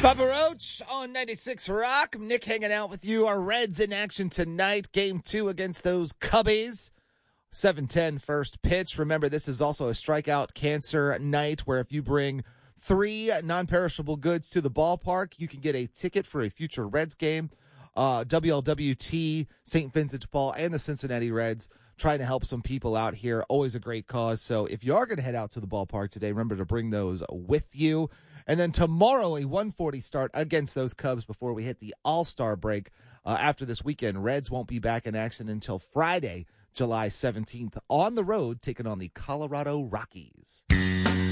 Papa Roach on 96 Rock. Nick hanging out with you. Our Reds in action tonight. Game 2 against those Cubbies. 7:10 first pitch. Remember, this is also a strikeout cancer night where if you bring 3 non-perishable goods to the ballpark, you can get a ticket for a future Reds game. WLWT, St. Vincent de Paul, and the Cincinnati Reds trying to help some people out here. Always a great cause. So if you are going to head out to the ballpark today, remember to bring those with you. And then tomorrow, a 1:40 start against those Cubs before we hit the All-Star break. After this weekend, Reds won't be back in action until Friday, July 17th, on the road, taking on the Colorado Rockies.